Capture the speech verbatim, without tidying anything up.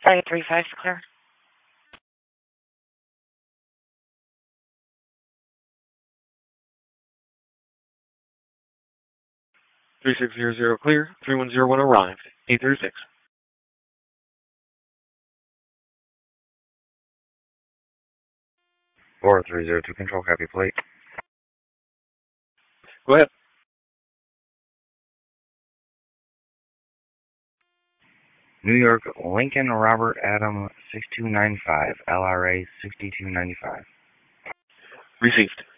five three five, clear. three six zero zero clear. three one zero one arrived. eight three six. four three zero two control, copy plate. Go ahead. New York, Lincoln Robert Adam six two nine five, L R A sixty-two ninety-five. Received.